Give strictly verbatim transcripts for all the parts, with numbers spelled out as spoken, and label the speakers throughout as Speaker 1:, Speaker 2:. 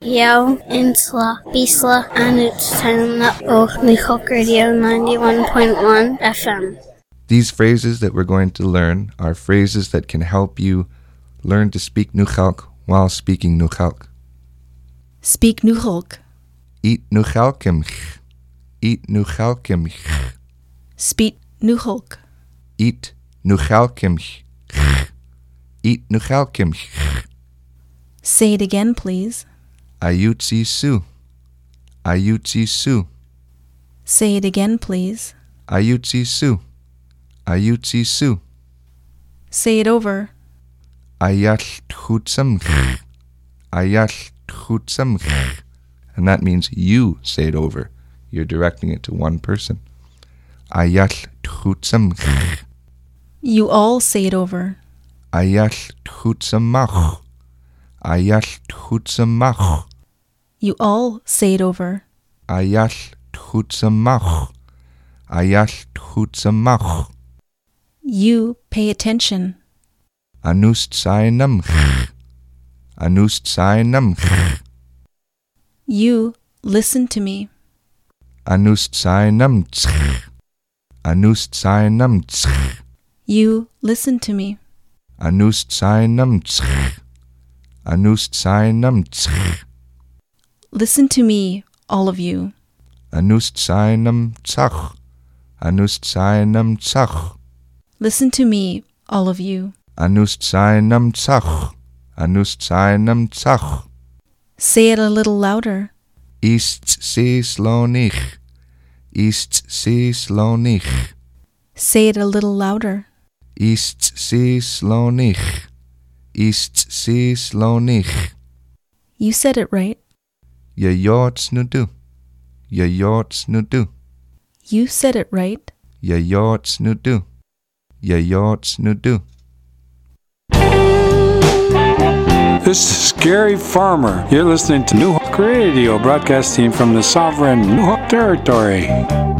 Speaker 1: Yeo, Insla, Bisla, and it's time up oh New Hulk Radio ninety-one point one F M.
Speaker 2: These phrases that we're going to learn are phrases that can help you learn to speak Nuchalk while speaking Nuchalk.
Speaker 3: Speak Nuchalk.
Speaker 2: Eat Nuchalkimch. Eat Nuchalkimch.
Speaker 3: Speak Nuchalk.
Speaker 2: Eat Nuchalkimch. Eat Nuchalkimch.
Speaker 3: Say it again, please.
Speaker 2: Ayutsi Su. Ayutsi Su.
Speaker 3: Say it again, please.
Speaker 2: Ayutsi Su. Ayutsi Su.
Speaker 3: Say it over.
Speaker 2: Ayal Tchutsamch. Ayal Tchutsamch. And that means you say it over. You're directing it to one person. Ayal Tchutsamch.
Speaker 3: You all say it over.
Speaker 2: Ayal Tchutsamach. Ayal Tchutsamach.
Speaker 3: You all say it over.
Speaker 2: Ayal Tchutsamach. Ayal Tchutsamach.
Speaker 3: You pay attention.
Speaker 2: Anust Sainamch. Anust Sainamch.
Speaker 3: You listen to me.
Speaker 2: Anust Sainamch. Anust Sainamch.
Speaker 3: You listen to me.
Speaker 2: Anust Sainamch. Anust Sainamch.
Speaker 3: Listen to me, all of you.
Speaker 2: Anust Sainamchach. Anust Sainamchach.
Speaker 3: Listen to me, all of you.
Speaker 2: Anust Sainamchach. Anust Sainamchach.
Speaker 3: Say it a little louder.
Speaker 2: Ist sie slonich. Ist sie slonich.
Speaker 3: Say it a little louder.
Speaker 2: Ist sie slonich. Ist sie slonich.
Speaker 3: You said it right.
Speaker 2: Je jorts nu du. Je jorts nu du.
Speaker 3: You said it right.
Speaker 2: Je jorts nu du. Je jorts nu du.
Speaker 4: This is Gary Farmer. You're listening to New Hulk Radio, broadcasting from the sovereign New Hulk territory.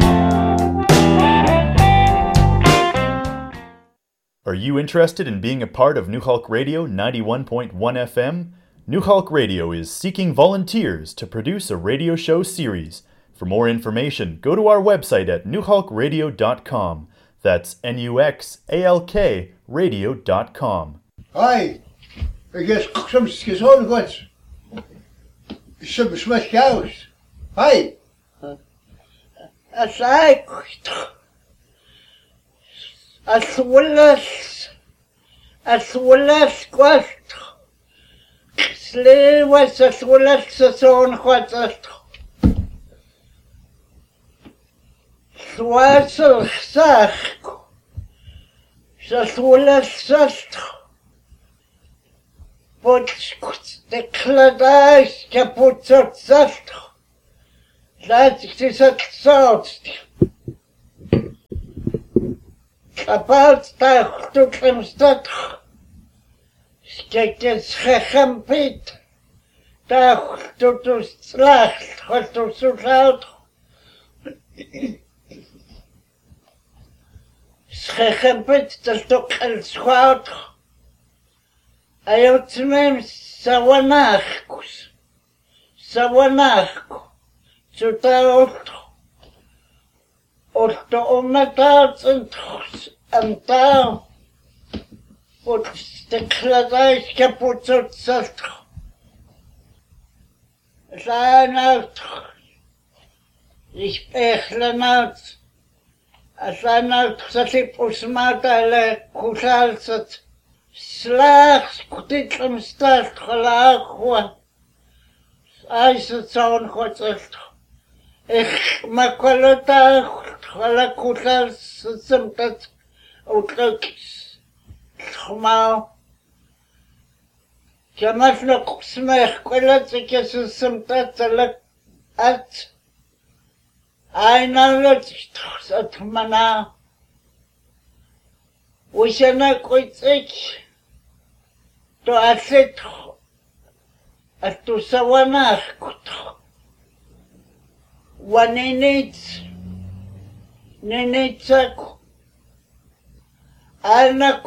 Speaker 5: Are you interested in being a part of New Hulk Radio ninety-one point one F M? New Hulk Radio is seeking volunteers to produce a radio show series. For more information, go to our website at new hulk radio dot com. That's N U X A L K radio dot com.
Speaker 6: Hi, ik is soms gezond goed. Soms met chaos. Hi.
Speaker 7: As I as well as as well as quest. Slay was as well as the son what Swassel sag. As well as just. But the kladais kaput zast. Laat ik dit het zout. Kapot daar tot hem staat. Kijk het schempit. Daar tot de slacht. Wat tot zo zout. Schempit dat ook een schout. Hij had hem sawanachkus. Sawanachkus. Zodat от оматацент амта от стекладайска пуцоцат Санат ich ехленат Санат сатипусматале кусалцат слах кутитлам стат халахва айсацон хоцат Ich makolota hala kutal simtat utlaks khma Jamas no kusmeh kolat kes simtat lak at Aina lot at mana Ushana koitsik to aset at tu sawanah kut Wanenets, nenetsak, alna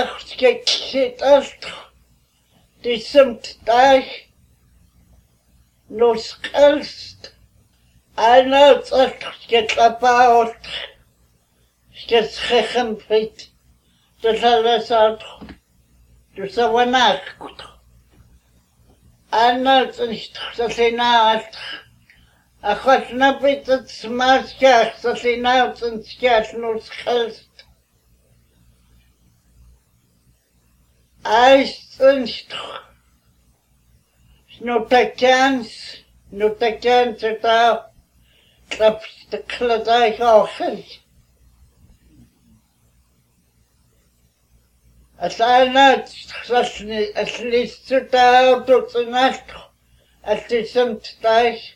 Speaker 7: kutstachke kset ast, die simt dag, nos gelst. Einer sagt, get about, get schechem fit. Das alles out. Dus dat was nacht. Einer sagt, dat hij nacht. A chod na bit het smaskach, dat hij nacht en skach nos gelst. Eist niet. No takans, no takans het al. Klap de kladai ogen. Als hij net, als het liefst het al tot de nacht. Het is een tijd.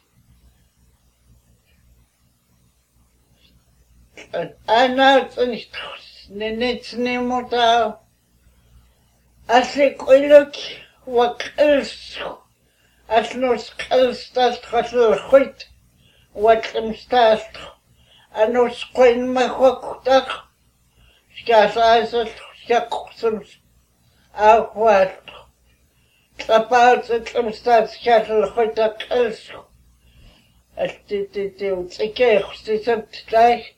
Speaker 7: Hij net niet, niets niemand al. Als ik geluk wat is. Als nos kels dat gaat goed, wat hem staat. En nos kon me goed dag. Schaas als het soms ook wat. Klapaut het hem staat, schaas goed dat kels. Het dit dit dit ik kreeg dit het gleich.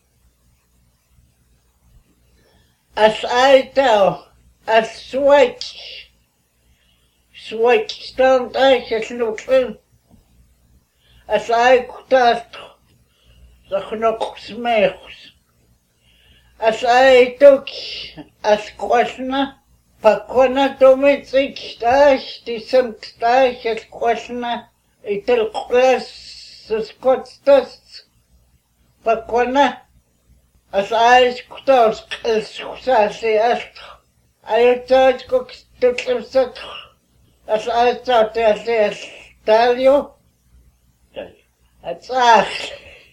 Speaker 7: Als hij daar, als zwart. Zwart stand eigenlijk nog in. Als hij dat, zag nog smeeks. Als hij ook, als kwastna, pakwana tomit ik staag, die sem staag, als kwastna, ik tel klas, dus kotstas, pakwana. Als hij kutaus, als kusasi echt. Hij had ook tot hem zat. Als hij zat, als hij stalio. Het zag.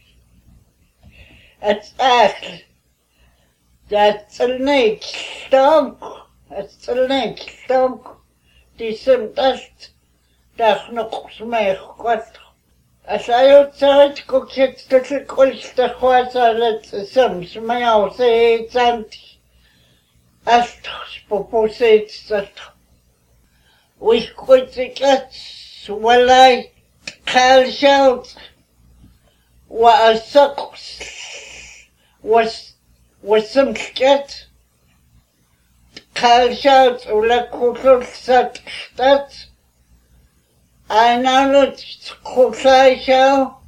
Speaker 7: Het zag. Dat zal niet stonk. Het zal niet stonk. Die sem dat. Dat nog smeg kwart. Als hij het zat, kok je het tot de koolste kwaad het soms mij zei zand. Als het spoposeert zat. We could get swallow cow shout. What a sucks was was some scat. Cow shout or la culture sat that. I know that culture show.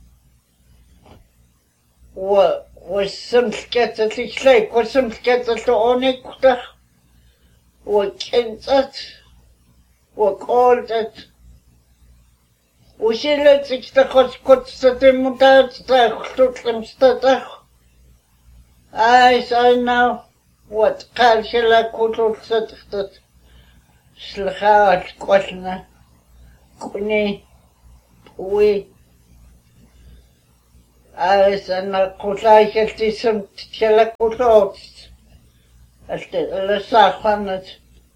Speaker 7: What was some scat at the lake was some scat at the onyx. What can that? What called it? We see that it's the cost cuts that they must out to them stutter. I say now what culture I could have said that Slachat Quatna Kuni we I say now could I get this some telecots as the Lasakhanet.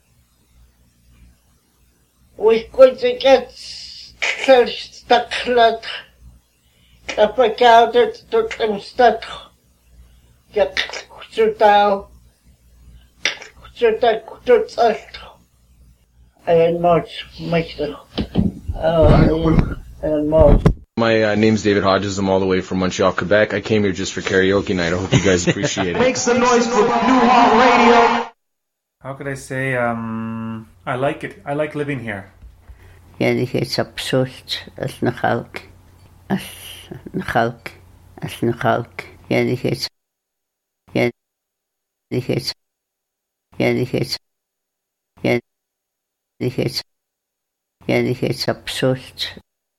Speaker 7: We could get stuck like up out it to them stuck. Get to down. To that to that. And much, much. Oh, and much.
Speaker 8: My uh, name's David Hodges. I'm all the way from Montreal, Quebec. I came here just for karaoke night. I hope you guys appreciate it.
Speaker 9: Make some noise for New Hawk Radio.
Speaker 10: How could I say, um, I like it. I like living here.
Speaker 11: يعني هيك absurd as نخلق as نخلق as نخلق يعني هيك يعني هيك يعني هيك يعني هيك يعني هيك absurd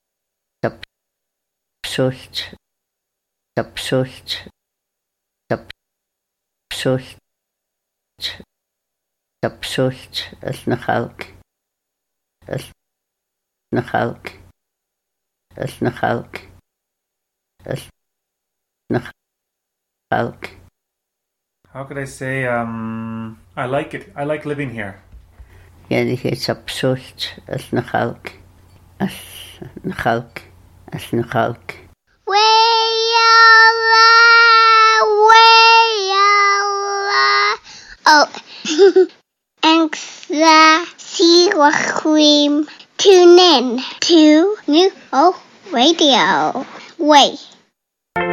Speaker 11: absurd absurd absurd absurd as نخلق as نخلق as نخلق as نخلق.
Speaker 10: How could I say, um, I like it. I like living here.
Speaker 11: يعني هيك absurd as نخلق as نخلق as نخلق.
Speaker 1: Oh, Extra Sea Cream. Tune in to New Hope Radio. Wait.